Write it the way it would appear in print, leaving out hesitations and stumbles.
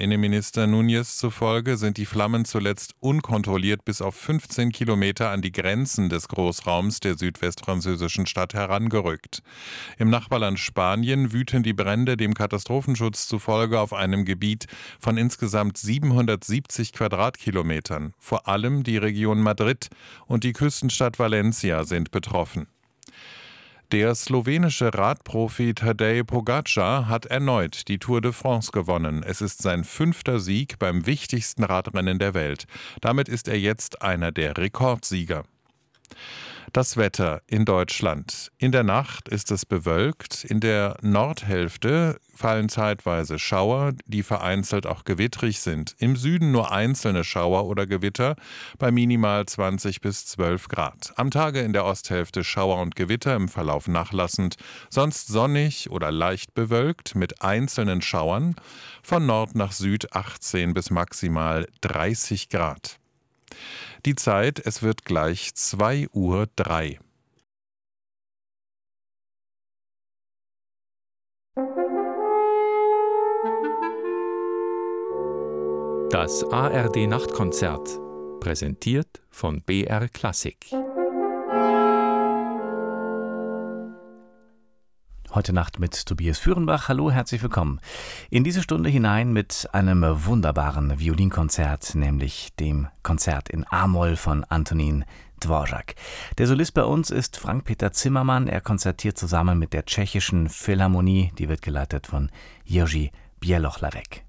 Innenminister Núñez zufolge sind die Flammen zuletzt unkontrolliert bis auf 15 Kilometer an die Grenzen des Großraums der südwestfranzösischen Stadt herangerückt. Im Nachbarland Spanien wüten die Brände dem Katastrophenschutz zufolge auf einem Gebiet von insgesamt 770 Quadratkilometern. Vor allem die Region Madrid und die Küstenstadt Valencia sind betroffen. Der slowenische Radprofi Tadej Pogačar hat erneut die Tour de France gewonnen. Es ist sein 5. Sieg beim wichtigsten Radrennen der Welt. Damit ist er jetzt einer der Rekordsieger. Das Wetter in Deutschland. In der Nacht ist es bewölkt. In der Nordhälfte fallen zeitweise Schauer, die vereinzelt auch gewittrig sind. Im Süden nur einzelne Schauer oder Gewitter bei minimal 20 bis 12 Grad. Am Tage in der Osthälfte Schauer und Gewitter, im Verlauf nachlassend. Sonst sonnig oder leicht bewölkt mit einzelnen Schauern. Von Nord nach Süd 18 bis maximal 30 Grad. Die Zeit, es wird gleich 2:03 Uhr. Das ARD-Nachtkonzert, präsentiert von BR Klassik. Heute Nacht mit Tobias Führenbach. Hallo, herzlich willkommen. In diese Stunde hinein mit einem wunderbaren Violinkonzert, nämlich dem Konzert in A-Moll von Antonín Dvořák. Der Solist bei uns ist Frank-Peter Zimmermann. Er konzertiert zusammen mit der Tschechischen Philharmonie. Die wird geleitet von Jiří Bělohlavek.